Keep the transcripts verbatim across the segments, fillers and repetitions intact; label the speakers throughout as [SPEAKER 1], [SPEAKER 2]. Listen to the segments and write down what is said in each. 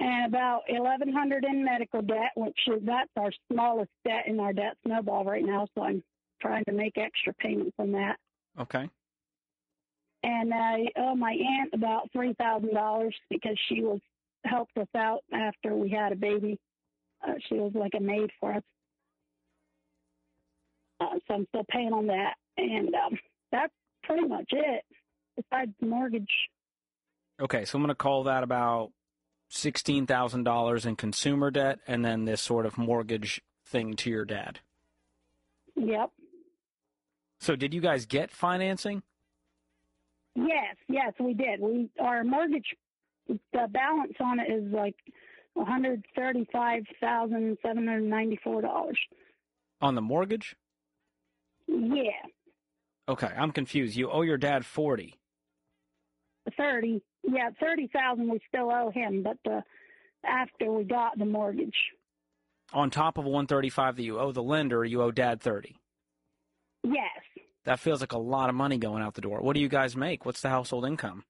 [SPEAKER 1] and about eleven hundred in medical debt, which is that's our smallest debt in our debt snowball right now. So I'm trying to make extra payments on that.
[SPEAKER 2] Okay.
[SPEAKER 1] And I owe my aunt about three thousand dollars because she was helped us out after we had a baby. Uh, she was like a maid for us. Uh, so I'm still paying on that. And um, that's pretty much it, besides the mortgage.
[SPEAKER 2] Okay, so I'm going to call that about sixteen thousand dollars in consumer debt and then this sort of mortgage thing to your dad.
[SPEAKER 1] Yep.
[SPEAKER 2] So did you guys get financing?
[SPEAKER 1] Yes, yes, we did. We Our mortgage, the balance on it is like one hundred thirty-five thousand seven hundred ninety-four dollars.
[SPEAKER 2] On the mortgage?
[SPEAKER 1] Yeah.
[SPEAKER 2] Okay, I'm confused. You owe your dad forty.
[SPEAKER 1] thirty. Yeah, thirty thousand we still owe him, but the, after we got the mortgage.
[SPEAKER 2] On top of one thirty-five that you owe the lender, you owe dad thirty.
[SPEAKER 1] Yes.
[SPEAKER 2] That feels like a lot of money going out the door. What do you guys make? What's the household income?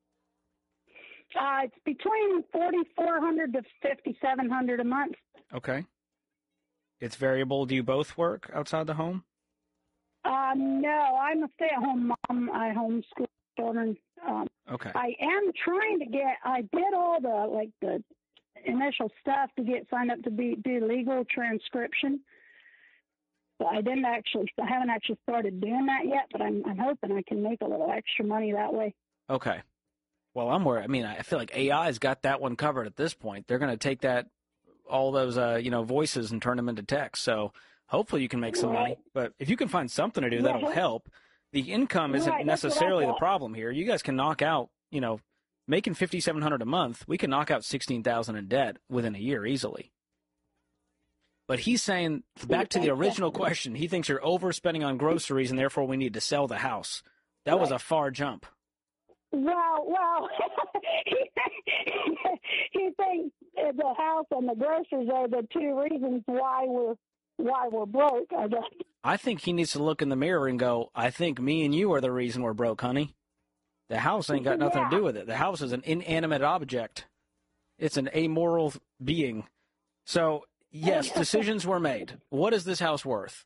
[SPEAKER 1] Uh, it's between forty-four hundred to fifty-seven hundred a month.
[SPEAKER 2] Okay. It's variable. Do you both work outside the home?
[SPEAKER 1] Uh, no, I'm a stay-at-home mom. I homeschool children. Um,
[SPEAKER 2] okay.
[SPEAKER 1] I am trying to get. I did all the like the initial stuff to get signed up to be do legal transcription. But I didn't actually. I haven't actually started doing that yet. But I'm I'm hoping I can make a little extra money that way.
[SPEAKER 2] Okay. Well, I'm worried. I mean, I feel like A I's got that one covered at this point. They're going to take that, all those, uh, you know, voices and turn them into text. So hopefully you can make some
[SPEAKER 1] right.
[SPEAKER 2] money. But if you can find something to do, that'll
[SPEAKER 1] right.
[SPEAKER 2] help. The income isn't
[SPEAKER 1] right.
[SPEAKER 2] necessarily the problem here. You guys can knock out, you know, making fifty-seven hundred dollars a month. We can knock out sixteen thousand dollars in debt within a year easily. But he's saying, back to the original question, he thinks you're overspending on groceries and therefore we need to sell the house. That right. was a far jump.
[SPEAKER 1] Well, well, he, he thinks the house and the groceries are the two reasons why we're why we're broke, I guess.
[SPEAKER 2] I think he needs to look in the mirror and go, I think me and you are the reason we're broke, honey. The house ain't got nothing
[SPEAKER 1] yeah.
[SPEAKER 2] to do with it. The house is an inanimate object. It's an amoral being. So, yes, decisions were made. What is this house worth?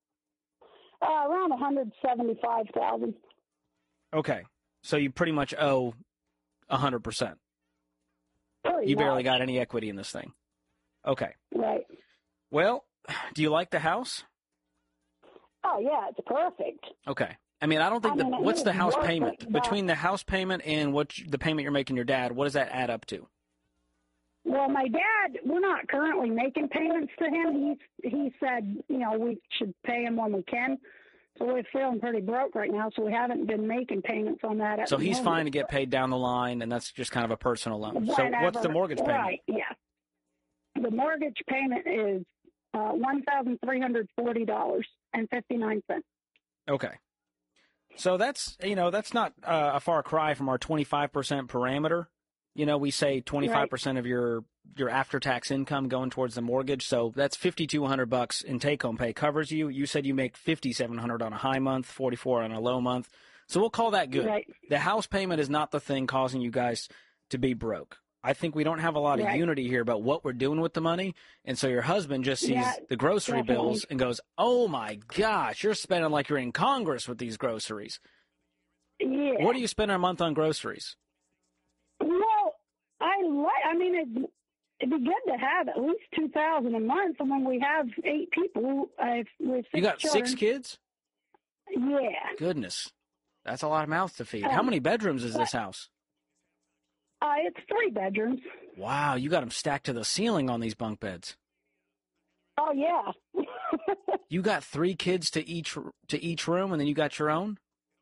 [SPEAKER 1] Uh, around one hundred seventy-five thousand dollars.
[SPEAKER 2] Okay. So you pretty much owe one hundred percent.
[SPEAKER 1] Pretty
[SPEAKER 2] you barely
[SPEAKER 1] much.
[SPEAKER 2] got any equity in this thing. Okay.
[SPEAKER 1] Right.
[SPEAKER 2] Well, do you like the house?
[SPEAKER 1] Oh, yeah, it's perfect.
[SPEAKER 2] Okay. I mean, I don't think
[SPEAKER 1] I
[SPEAKER 2] the,
[SPEAKER 1] mean,
[SPEAKER 2] what's the house
[SPEAKER 1] perfect,
[SPEAKER 2] payment?
[SPEAKER 1] but...
[SPEAKER 2] Between the house payment and what you, the payment you're making your dad, what does that add up to?
[SPEAKER 1] Well, my dad, we're not currently making payments to him. He, he said, you know, we should pay him when we can. So we're feeling pretty broke right now, so we haven't been making payments on that. At
[SPEAKER 2] so
[SPEAKER 1] the
[SPEAKER 2] he's
[SPEAKER 1] moment.
[SPEAKER 2] fine to get paid down the line, and that's just kind of a personal loan.
[SPEAKER 1] Whenever,
[SPEAKER 2] so what's the mortgage payment?
[SPEAKER 1] Right, yeah. The mortgage payment is uh, one thousand three hundred forty dollars and fifty-nine cents.
[SPEAKER 2] Okay. So that's, you know, that's not uh, a far cry from our twenty-five percent parameter. You know, we say twenty-five percent right. of your your after-tax income going towards the mortgage. So that's fifty-two hundred bucks in take-home pay covers you. You said you make fifty-seven hundred on a high month, forty-four on a low month. So we'll call that good.
[SPEAKER 1] Right.
[SPEAKER 2] The house payment is not the thing causing you guys to be broke. I think we don't have a lot of
[SPEAKER 1] right.
[SPEAKER 2] unity here about what we're doing with the money. And so your husband just sees
[SPEAKER 1] yeah,
[SPEAKER 2] the grocery
[SPEAKER 1] definitely.
[SPEAKER 2] bills and goes, oh, my gosh, you're spending like you're in Congress with these groceries.
[SPEAKER 1] Yeah.
[SPEAKER 2] What do you spend a month on groceries?
[SPEAKER 1] Well, I like. I mean, it, it'd be good to have at least two thousand a month. And when we have eight people, I've with six
[SPEAKER 2] you got
[SPEAKER 1] children.
[SPEAKER 2] six kids?
[SPEAKER 1] Yeah.
[SPEAKER 2] Goodness, that's a lot of mouths to feed. Um, How many bedrooms is this house?
[SPEAKER 1] Uh, it's three bedrooms.
[SPEAKER 2] Wow, you got them stacked to the ceiling on these bunk beds.
[SPEAKER 1] Oh yeah.
[SPEAKER 2] You got three kids to each to each room, and then you got your own.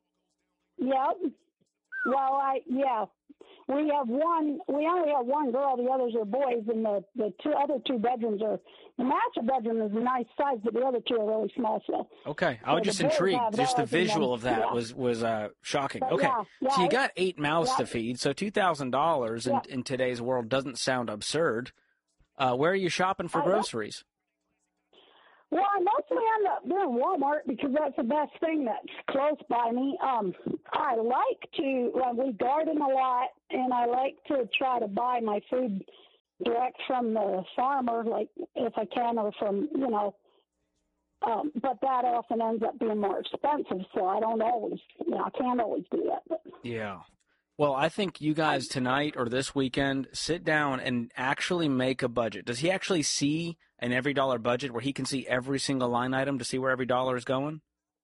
[SPEAKER 1] Yep. Well, I yeah. We have one. We only have one girl. The others are boys, and the the two other two bedrooms are. The master bedroom is a nice size, but the other two are really small. So
[SPEAKER 2] okay, I
[SPEAKER 1] so
[SPEAKER 2] was just intrigued. Just the visual
[SPEAKER 1] then,
[SPEAKER 2] of that
[SPEAKER 1] yeah.
[SPEAKER 2] was was uh, shocking.
[SPEAKER 1] But
[SPEAKER 2] okay,
[SPEAKER 1] yeah, yeah,
[SPEAKER 2] so you got eight mouths
[SPEAKER 1] yeah.
[SPEAKER 2] to feed. So two thousand dollars in
[SPEAKER 1] yeah.
[SPEAKER 2] in today's world doesn't sound absurd. Uh, where are you shopping for
[SPEAKER 1] I
[SPEAKER 2] groceries?
[SPEAKER 1] Well, I mostly end up doing Walmart because that's the best thing that's close by me. Um, I like to, well, we garden a lot, and I like to try to buy my food direct from the farmer, like if I can, or from, you know, um, but that often ends up being more expensive, so I don't always, you know, I can't always do that. But.
[SPEAKER 2] Yeah. Well, I think you guys tonight or this weekend sit down and actually make a budget. Does he actually see an every dollar budget where he can see every single line item to see where every dollar is going?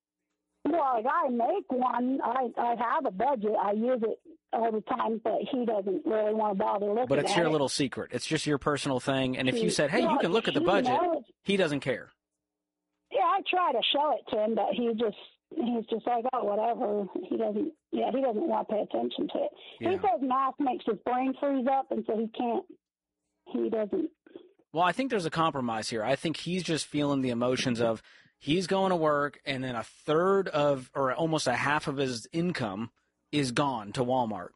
[SPEAKER 1] Well, like I make one. I, I have a budget. I use it all the time, but he doesn't really want to bother looking at it.
[SPEAKER 2] But it's your little secret. It's just your personal thing. And if you said, hey,
[SPEAKER 1] well,
[SPEAKER 2] you can look at the budget,
[SPEAKER 1] knows.
[SPEAKER 2] He doesn't care.
[SPEAKER 1] Yeah, I try to show it to him, but he just he's just like, oh, whatever. He doesn't. Yeah, he doesn't want to pay attention to it. Yeah. He says math makes his brain freeze up, and so he can't. He doesn't.
[SPEAKER 2] Well, I think there's a compromise here. I think he's just feeling the emotions of he's going to work, and then a third of, or almost a half of his income is gone to Walmart.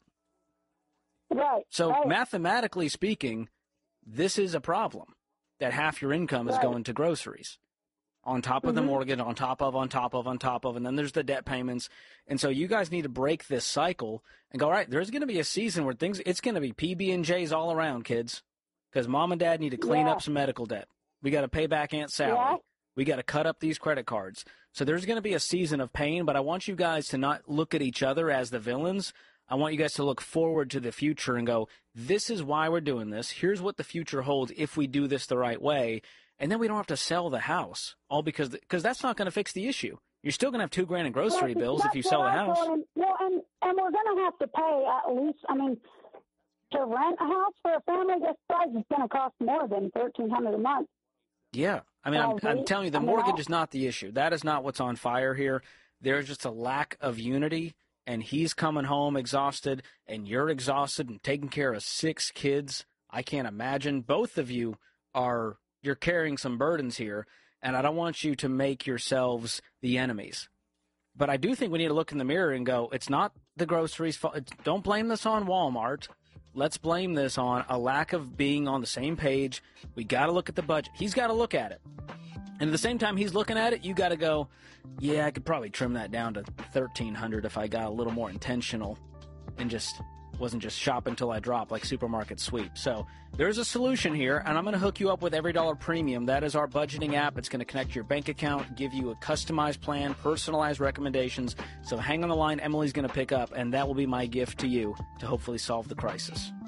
[SPEAKER 1] Right.
[SPEAKER 2] So
[SPEAKER 1] right.
[SPEAKER 2] mathematically speaking, this is a problem, that half your income is right. going to groceries. On top of mm-hmm. the mortgage, on top of, on top of, on top of, and then there's the debt payments. And so you guys need to break this cycle and go, all right, there's going to be a season where things, it's going to be P B and J's all around, kids, because mom and dad need to clean
[SPEAKER 1] yeah.
[SPEAKER 2] up some medical debt. We got to pay back Aunt Sally.
[SPEAKER 1] Yeah.
[SPEAKER 2] We got to cut up these credit cards. So there's going to be a season of pain, but I want you guys to not look at each other as the villains. I want you guys to look forward to the future and go, this is why we're doing this. Here's what the future holds if we do this the right way. And then we don't have to sell the house, all because because that's not going to fix the issue. You're still going to have two grand in grocery
[SPEAKER 1] well,
[SPEAKER 2] bills if you sell the house.
[SPEAKER 1] Him, well, and, and we're going to have to pay at least, I mean, to rent a house for a family this size is going to cost more than thirteen hundred dollars a month.
[SPEAKER 2] Yeah. I mean, I'm, I'm telling you, the
[SPEAKER 1] I mean,
[SPEAKER 2] mortgage
[SPEAKER 1] I,
[SPEAKER 2] is not the issue. That is not what's on fire here. There's just a lack of unity, and he's coming home exhausted, and you're exhausted and taking care of six kids. I can't imagine. Both of you are... You're carrying some burdens here, and I don't want you to make yourselves the enemies. But I do think we need to look in the mirror and go, it's not the groceries' fault. It's, don't blame this on Walmart. Let's blame this on a lack of being on the same page. We got to look at the budget. He's got to look at it. And at the same time he's looking at it, you got to go, yeah, I could probably trim that down to thirteen hundred if I got a little more intentional and just wasn't just shop until I drop like Supermarket Sweep. So there's a solution here, and I'm going to hook you up with Every Dollar Premium. That is our budgeting app. It's going to connect your bank account, give you a customized plan, personalized recommendations. So hang on the line. Emily's going to pick up, and that will be my gift to you to hopefully solve the crisis.